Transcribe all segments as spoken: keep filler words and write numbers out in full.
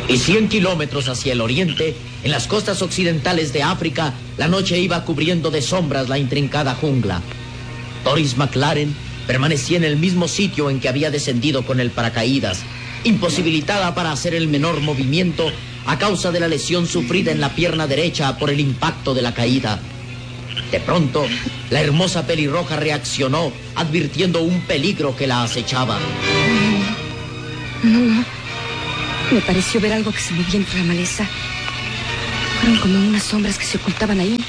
Y cien kilómetros hacia el oriente, en las costas occidentales de África, la noche iba cubriendo de sombras la intrincada jungla. Doris McLaren permanecía en el mismo sitio en que había descendido con el paracaídas, imposibilitada para hacer el menor movimiento a causa de la lesión sufrida en la pierna derecha por el impacto de la caída. De pronto, la hermosa pelirroja reaccionó, advirtiendo un peligro que la acechaba. No, no. Me pareció ver algo que se movía entre la maleza. Fueron como unas sombras que se ocultaban ahí.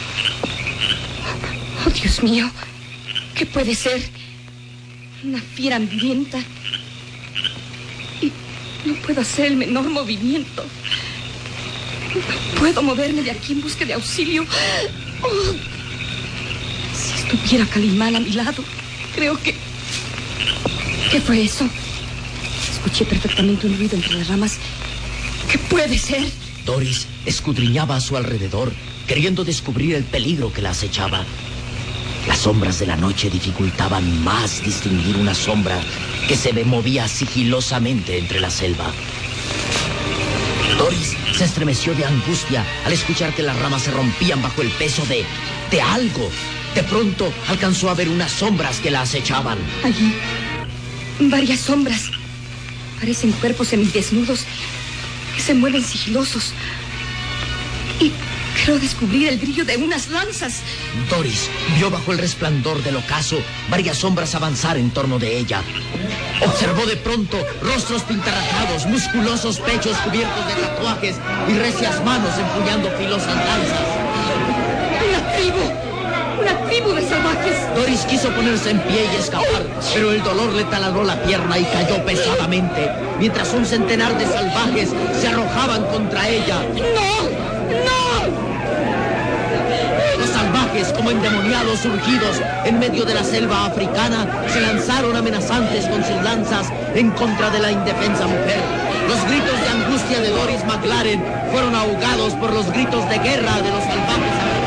Oh, Dios mío. ¿Qué puede ser? Una fiera hambrienta. Y no puedo hacer el menor movimiento. No puedo moverme de aquí en busca de auxilio. Oh. Si estuviera Calimán a mi lado, creo que... ¿Qué fue eso? Escuché perfectamente un ruido entre las ramas. ¿Qué puede ser? Doris escudriñaba a su alrededor, queriendo descubrir el peligro que la acechaba. Las sombras de la noche dificultaban más distinguir una sombra que se movía sigilosamente entre la selva. Doris se estremeció de angustia al escuchar que las ramas se rompían bajo el peso de... de algo. De pronto alcanzó a ver unas sombras que la acechaban. Allí, varias sombras. Parecen cuerpos semidesnudos que se mueven sigilosos. Y creo descubrir el brillo de unas lanzas. Doris vio bajo el resplandor del ocaso varias sombras avanzar en torno de ella. Observó de pronto rostros pintarrajados, musculosos pechos cubiertos de tatuajes y recias manos empuñando filosas lanzas. ¡Una tribu! ¡Una tribu de salvajes! Doris quiso ponerse en pie y escapar, pero el dolor le taladró la pierna y cayó pesadamente, mientras un centenar de salvajes se arrojaban contra ella. ¡No! ¡No! Los salvajes, como endemoniados surgidos en medio de la selva africana, se lanzaron amenazantes con sus lanzas en contra de la indefensa mujer. Los gritos de angustia de Doris McLaren fueron ahogados por los gritos de guerra de los salvajes africanos.